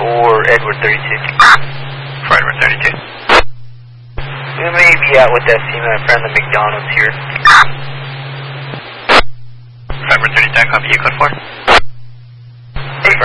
for Edward 32. For Edward 32. We may be out with that female friend of McDonald's here. For Edward 32, copy you, code 4.